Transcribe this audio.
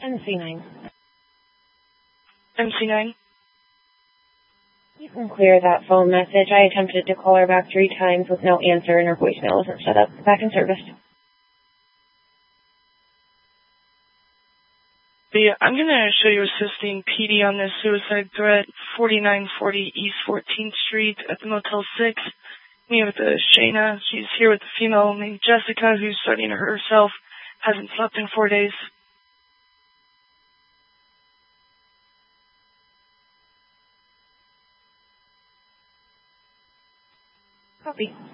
MC9. MC9? You can clear that phone message. I attempted to call her back 3 times with no answer and her voicemail wasn't set up. Back in service. Yeah, I'm going to show you assisting PD on this suicide threat, 4940 East 14th Street at the Motel 6. Me with Shayna. She's here with a female named Jessica who's studying herself. Hasn't slept in 4 days. Copy.